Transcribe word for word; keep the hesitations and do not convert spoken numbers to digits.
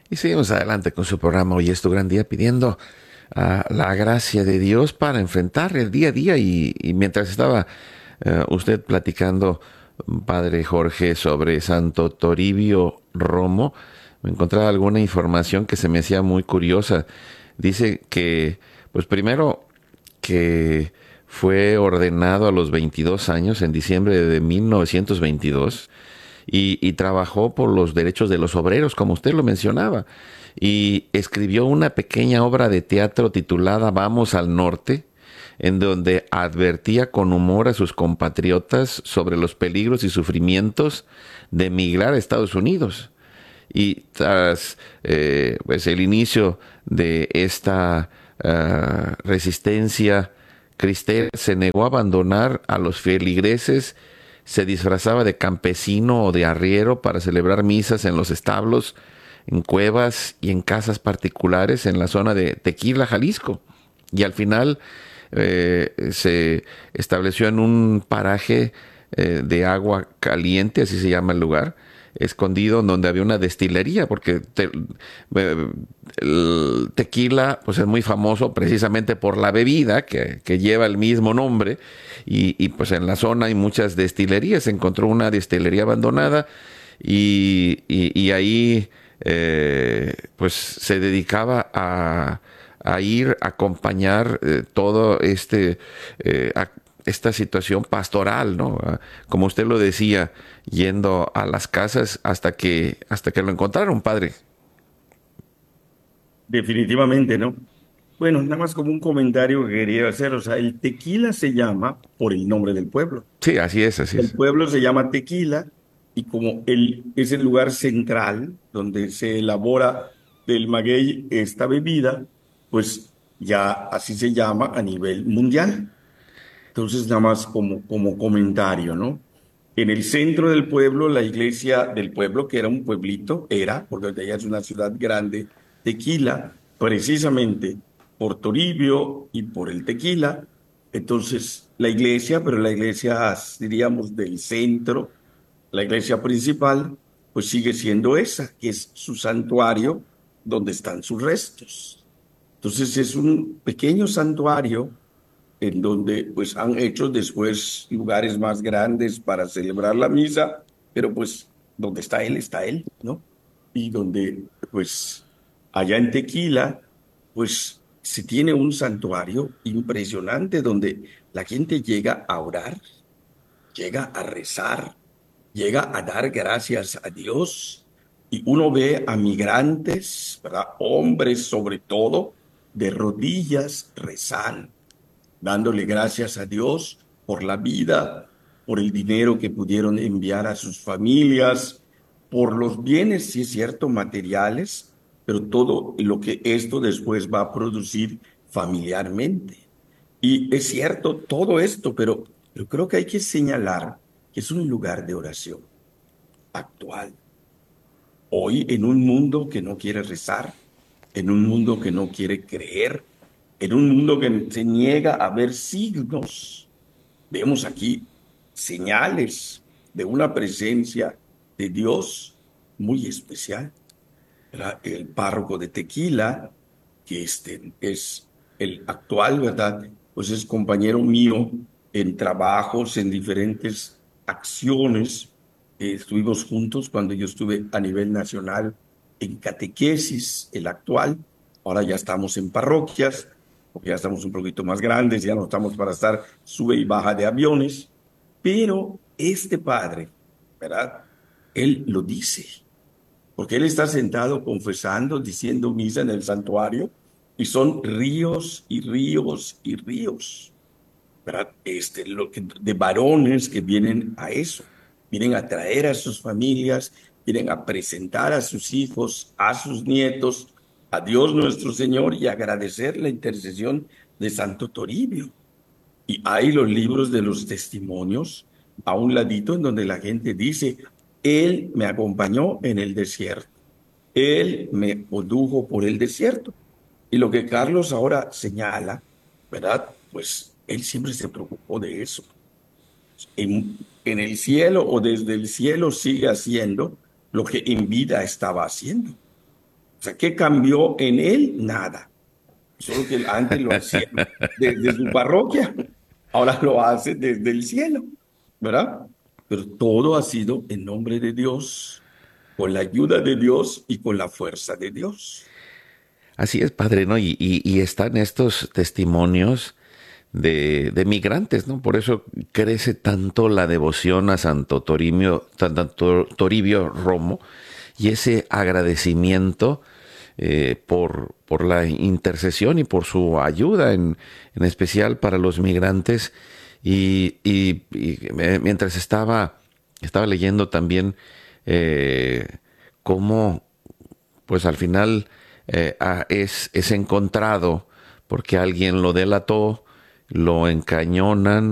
Y seguimos adelante con su programa. Hoy es tu gran día pidiendo ah, la gracia de Dios para enfrentar el día a día. Y, y mientras estaba eh, usted platicando, Padre Jorge, sobre Santo Toribio Romo, me encontraba alguna información que se me hacía muy curiosa. Dice que, pues primero, que fue ordenado a los veintidós años, en diciembre de mil novecientos veintidós, y, y trabajó por los derechos de los obreros, como usted lo mencionaba, y escribió una pequeña obra de teatro titulada Vamos al Norte, en donde advertía con humor a sus compatriotas sobre los peligros y sufrimientos de emigrar a Estados Unidos. Y tras eh, pues el inicio de esta uh, resistencia cristera, se negó a abandonar a los feligreses, se disfrazaba de campesino o de arriero para celebrar misas en los establos, en cuevas y en casas particulares en la zona de Tequila, Jalisco. Y al final eh, se estableció en un paraje eh, de agua caliente, así se llama el lugar, escondido, donde había una destilería, porque te, eh, el tequila pues es muy famoso precisamente por la bebida que, que lleva el mismo nombre, y, y, pues en la zona hay muchas destilerías. Se encontró una destilería abandonada, y, y, y ahí eh, pues se dedicaba a, a ir a acompañar eh, todo este eh, a, esta situación pastoral, ¿no? Como usted lo decía, yendo a las casas hasta que hasta que lo encontraron, padre. Definitivamente, ¿no? Bueno, nada más como un comentario que quería hacer. O sea, el tequila se llama por el nombre del pueblo. Sí, así es, así El es. pueblo se llama Tequila y como el, es el lugar central donde se elabora del maguey esta bebida, pues ya así se llama a nivel mundial. Entonces, nada más como, como comentario, ¿no? En el centro del pueblo, la iglesia del pueblo, que era un pueblito, era, porque ahorita ya es una ciudad grande, Tequila, precisamente por Toribio y por el tequila. Entonces, la iglesia, pero la iglesia, diríamos, del centro, la iglesia principal, pues sigue siendo esa, que es su santuario donde están sus restos. Entonces, es un pequeño santuario en donde pues han hecho después lugares más grandes para celebrar la misa, pero pues donde está él, está él, ¿no? Y donde pues allá en Tequila, pues se tiene un santuario impresionante donde la gente llega a orar, llega a rezar, llega a dar gracias a Dios. Y uno ve a migrantes, ¿verdad? Hombres sobre todo, de rodillas rezando, dándole gracias a Dios por la vida, por el dinero que pudieron enviar a sus familias, por los bienes, sí es cierto, materiales, pero todo lo que esto después va a producir familiarmente. Y es cierto todo esto, pero, pero creo que hay que señalar que es un lugar de oración actual. Hoy en un mundo que no quiere rezar, en un mundo que no quiere creer, en un mundo que se niega a ver signos, vemos aquí señales de una presencia de Dios muy especial. ¿Verdad? El párroco de Tequila, que este es el actual, ¿verdad? Pues es compañero mío en trabajos, en diferentes acciones. Eh, estuvimos juntos cuando yo estuve a nivel nacional en catequesis, el actual. Ahora ya estamos en parroquias, porque ya estamos un poquito más grandes, ya no estamos para estar sube y baja de aviones. Pero este padre, ¿verdad? Él lo dice porque él está sentado confesando, diciendo misa en el santuario, y son ríos y ríos y ríos, ¿verdad? Este, lo que, de varones que vienen a eso, vienen a traer a sus familias, vienen a presentar a sus hijos, a sus nietos, a Dios nuestro Señor y agradecer la intercesión de Santo Toribio. Y hay los libros de los testimonios a un ladito en donde la gente dice, Él me acompañó en el desierto. Él me condujo por el desierto. Y lo que Carlos ahora señala, ¿verdad? Pues él siempre se preocupó de eso. En, en el cielo o desde el cielo sigue haciendo lo que en vida estaba haciendo. O sea, ¿qué cambió en él? Nada. Solo que antes lo hacía desde su parroquia, ahora lo hace desde el cielo, ¿verdad? Pero todo ha sido en nombre de Dios, con la ayuda de Dios y con la fuerza de Dios. Así es, padre, ¿no? Y, y, y están estos testimonios de, de migrantes, ¿no? Por eso crece tanto la devoción a Santo Toribio, tanto Toribio Romo, y ese agradecimiento eh, por, por la intercesión y por su ayuda, en, en especial para los migrantes. Y, y, y mientras estaba, estaba leyendo también eh, cómo, pues al final eh, ah, es, es encontrado porque alguien lo delató, lo encañonan,